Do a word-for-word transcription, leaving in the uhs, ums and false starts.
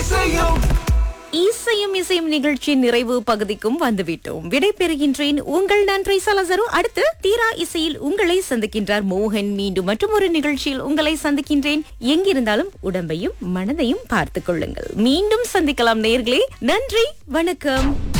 இசையும் இசையும் இசையும் நிகழ்ச்சி நிறைவு பகுதிக்கும் வந்துவிட்டோம். விடை பெறுகின்றேன். உங்கள் நன்றி சலசரு. அடுத்து தீரா இசையில் உங்களை சந்திக்கின்றார் மோகன். மீண்டும் மற்றும் ஒரு நிகழ்ச்சியில் உங்களை சந்திக்கின்றேன். எங்கிருந்தாலும் உடம்பையும் மனதையும் பார்த்துக் கொள்ளுங்கள். மீண்டும் சந்திக்கலாம் நேயர்களே. நன்றி, வணக்கம்.